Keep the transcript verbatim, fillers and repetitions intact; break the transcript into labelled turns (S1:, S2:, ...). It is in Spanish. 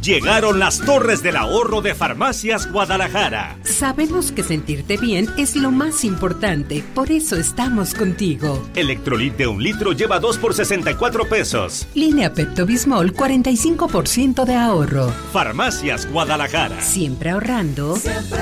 S1: Llegaron las torres del ahorro de Farmacias Guadalajara.
S2: Sabemos que sentirte bien es lo más importante, por eso estamos contigo.
S1: Electrolit de un litro lleva dos por sesenta y cuatro pesos.
S2: Línea Pepto-Bismol, cuarenta y cinco por ciento de ahorro.
S1: Farmacias Guadalajara.
S2: Siempre ahorrando.
S3: Siempre